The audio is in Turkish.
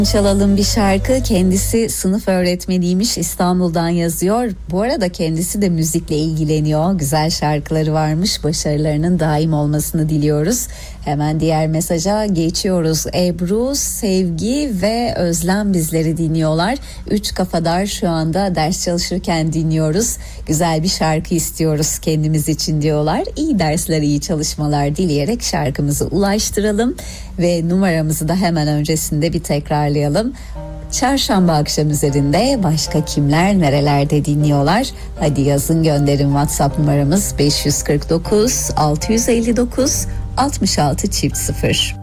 Çalalım bir şarkı. Kendisi sınıf öğretmeniymiş, İstanbul'dan yazıyor. Bu arada kendisi de müzikle ilgileniyor. Güzel şarkıları varmış. Başarılarının daim olmasını diliyoruz. Hemen diğer mesaja geçiyoruz. Ebru, Sevgi ve Özlem bizleri dinliyorlar. 3 Kafadar şu anda ders çalışırken dinliyoruz. Güzel bir şarkı istiyoruz kendimiz için diyorlar. İyi dersler, iyi çalışmalar dileyerek şarkımızı ulaştıralım. Ve numaramızı da hemen öncesinde bir tekrarlayalım. Çarşamba akşam üzerinde başka kimler nerelerde dinliyorlar? Hadi yazın, gönderin. WhatsApp numaramız 549 659 66 0.